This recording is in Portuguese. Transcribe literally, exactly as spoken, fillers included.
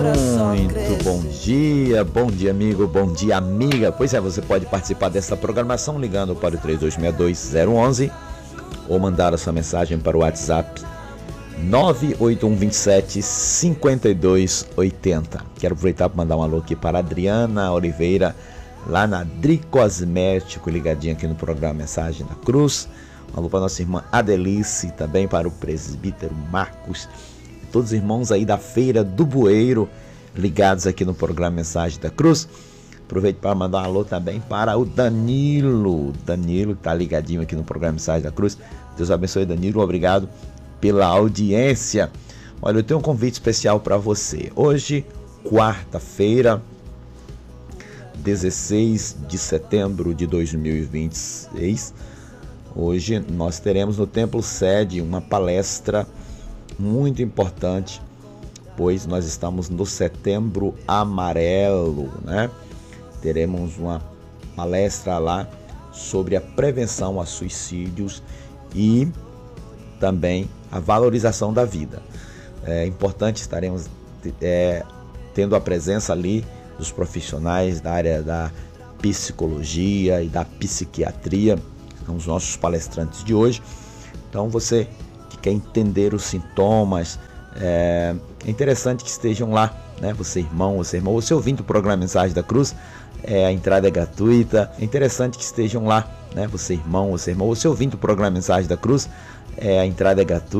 Muito bom dia, bom dia amigo, bom dia amiga. Pois é, você pode participar dessa programação ligando para o três dois seis dois zero um um ou mandar a sua mensagem para o WhatsApp nove oito um dois sete cinco dois oito zero. Quero aproveitar para mandar um alô aqui para a Adriana Oliveira, lá na Dri Cosmético, ligadinha aqui no programa Mensagem da Cruz. Um alô para nossa irmã Adelice, também para o presbítero Marcos, todos os irmãos aí da Feira do Bueiro, ligados aqui no programa Mensagem da Cruz. Aproveito para mandar um alô também para o Danilo. Danilo está ligadinho aqui no programa Mensagem da Cruz. Deus abençoe, Danilo. Obrigado pela audiência. Olha, eu tenho um convite especial para você. Hoje, quarta-feira, dezesseis de setembro de dois mil e vinte e seis, hoje nós teremos no Templo Sede uma palestra muito importante, pois nós estamos no Setembro Amarelo, né? Teremos uma palestra lá sobre a prevenção a suicídios e também a valorização da vida. É importante, estaremos é, tendo a presença ali dos profissionais da área da psicologia e da psiquiatria, são os nossos palestrantes de hoje. Então você que quer entender os sintomas, é, é interessante que estejam lá, né? Você irmão, você irmão, você ouvindo o programa Mensagem da Cruz, é, a entrada é gratuita. É interessante que estejam lá, né? Você irmão, você irmão, você ouvindo o programa Mensagem da Cruz, é, a entrada é gratuita.